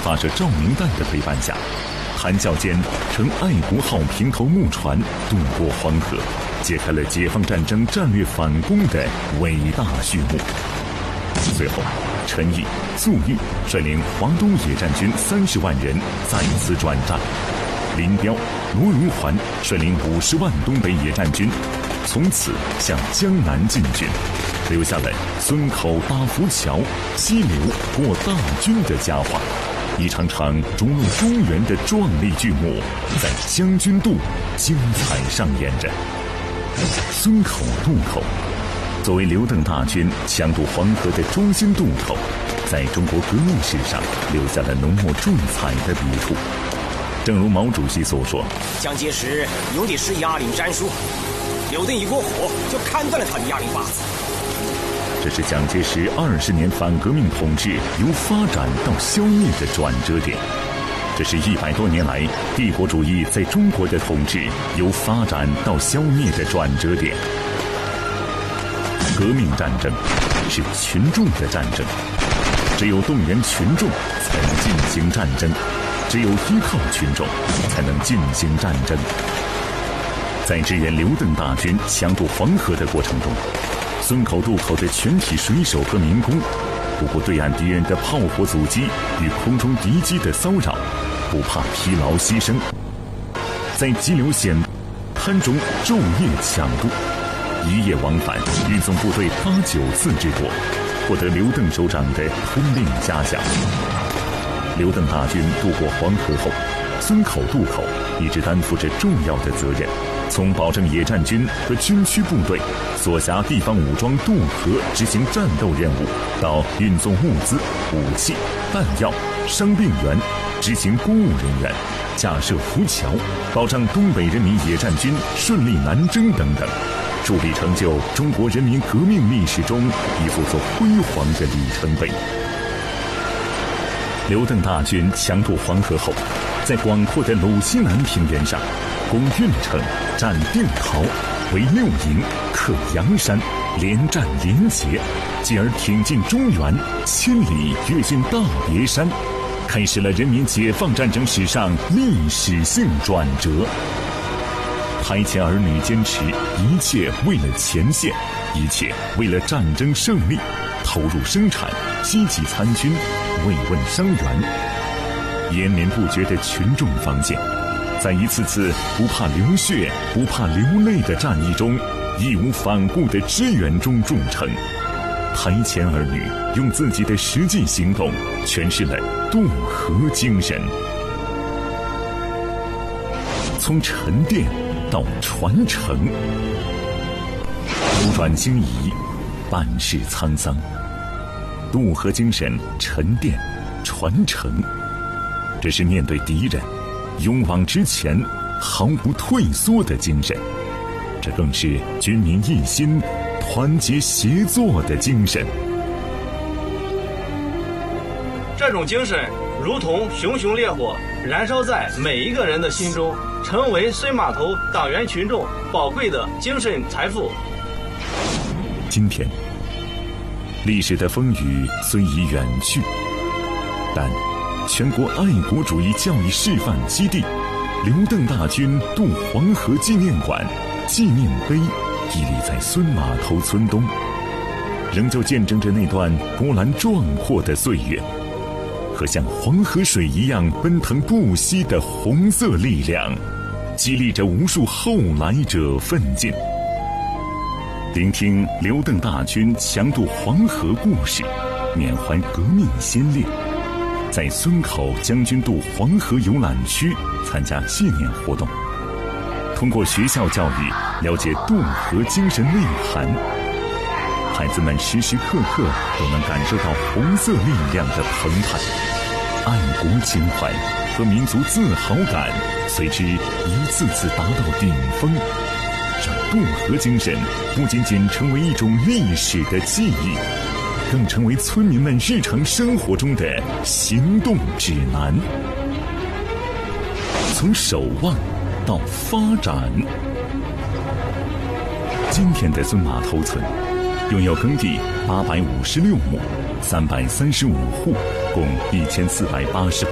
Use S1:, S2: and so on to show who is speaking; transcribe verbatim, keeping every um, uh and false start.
S1: 发射照明弹的陪伴下，谈笑间乘爱国号平头木船渡过黄河，揭开了解放战争战略反攻的伟大序幕。随后，陈毅、粟裕率领华东野战军三十万人再次转战，林彪、罗荣桓率领五十万东北野战军，从此向江南进军，留下了孙口搭浮桥、溪流过大军的佳话。一场场逐鹿中原的壮丽剧目，在将军渡精彩上演着。孙口渡口，作为刘邓大军强渡黄河的中心渡口，在中国革命史上留下了浓墨重彩的笔触。正如毛主席所说，
S2: 蒋介石用的是压领战术，刘邓一过火就砍断了他的压领把子。
S1: 这是蒋介石二十年反革命统治由发展到消灭的转折点，这是一百多年来帝国主义在中国的统治由发展到消灭的转折点。革命战争是群众的战争，只有动员群众才能进行战争，只有依靠群众才能进行战争。在支援刘邓大军强渡黄河的过程中，孙口渡口的全体水手和民工，不顾对岸敌人的炮火阻击与空中敌机的骚扰，不怕疲劳牺牲，在急流险滩中昼夜抢渡，一夜往返，运送部队八九次之多，获得刘邓首长的通令嘉奖。刘邓大军渡过黄河后，孙口渡口一直担负着重要的责任，从保证野战军和军区部队所辖地方武装渡河执行战斗任务，到运送物资、武器、弹药、伤病员、执行公务人员、架设浮桥，保障东北人民野战军顺利南征等等，助力成就中国人民革命历史中一幅所辉煌的里程碑。刘邓大军强渡黄河后，在广阔的鲁西南平原上，攻运城、占定陶、围六营、克阳山，连战连捷，继而挺进中原，千里跃进大别山，开始了人民解放战争史上历史性转折。台前儿女坚持一切为了前线，一切为了战争胜利，投入生产，积极参军，慰问伤员。延绵不绝的群众防线，在一次次不怕流血、不怕流泪的战役中，义无反顾的支援中铸成。台前儿女用自己的实际行动诠释了渡河精神。从沉淀到传承，扭转经移，办事沧桑。渡河精神沉淀传承，这是面对敌人勇往直前、毫不退缩的精神，这更是军民一心、团结协作的精神。
S3: 这种精神如同熊熊烈火，燃烧在每一个人的心中，成为孙码头党员群众宝贵的精神财富。
S1: 今天，历史的风雨虽已远去，但全国爱国主义教育示范基地刘邓大军渡黄河纪念馆纪念碑屹立在孙码头村东，仍旧见证着那段波澜壮阔的岁月，和像黄河水一样奔腾不息的红色力量，激励着无数后来者奋进。聆听刘邓大军强渡黄河故事，缅怀革命先烈，在孙口将军渡黄河游览区参加纪念活动，通过学校教育了解渡河精神内涵，孩子们时时刻刻都能感受到红色力量的澎湃，爱国情怀和民族自豪感随之一次次达到顶峰，让渡河精神不仅仅成为一种历史的记忆，更成为村民们日常生活中的行动指南。从守望到发展，今天的孙码头村拥有耕地八百五十六亩，三百三十五户，共一千四百八十